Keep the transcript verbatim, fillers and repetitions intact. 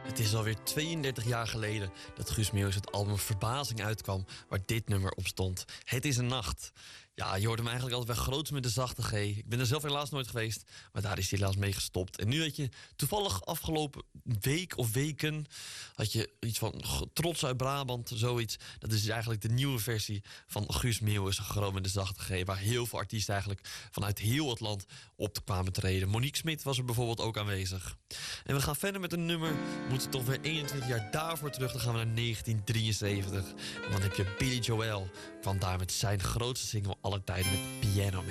Het is alweer tweeëndertig jaar geleden dat Guus Meeuwis het album Verbazing uitkwam, waar dit nummer op stond. Het is een nacht. Ja, je hoort hem eigenlijk altijd bij groots met de zachte G. Ik ben er zelf helaas nooit geweest, maar daar is hij helaas mee gestopt. En nu had je toevallig afgelopen week of weken had je iets van Trots uit Brabant, zoiets. Dat is dus eigenlijk de nieuwe versie van Guus Meeuwis, gewoon met de zachte G, waar heel veel artiesten eigenlijk vanuit heel het land op kwamen treden. Monique Smit was er bijvoorbeeld ook aanwezig. En we gaan verder met een nummer. We moeten toch weer eenentwintig jaar daarvoor terug. Dan gaan we naar negentien drieënzeventig. En dan heb je Billy Joel. Kwam daar met zijn grootste single aller tijden met Piano Man.